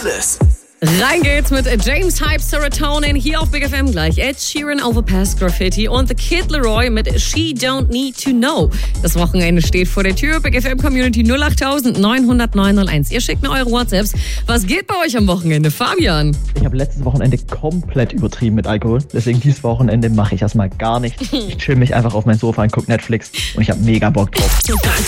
alles. Rein geht's mit James Hype Serotonin hier auf Big FM. Gleich Ed Sheeran, Overpass Graffiti und The Kid Laroi mit She Don't Need to Know. Das Wochenende steht vor der Tür. Big FM Community 08000 900 901. Ihr schickt mir eure WhatsApps. Was geht bei euch am Wochenende? Fabian? Ich habe letztes Wochenende komplett übertrieben mit Alkohol. Deswegen dieses Wochenende mache ich erstmal gar nichts. Ich chill mich einfach auf mein Sofa und gucke Netflix und ich habe mega Bock drauf.